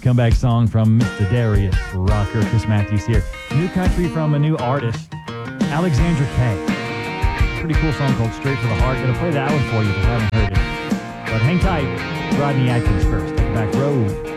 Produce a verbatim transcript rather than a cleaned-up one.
Comeback song from Mister Darius Rucker. Chris Matthews here. New country from a new artist, Alexandra Kay. Pretty cool song called Straight for the Heart. Gonna play that one for you if you haven't heard it. But hang tight. Rodney Atkins first. Back road.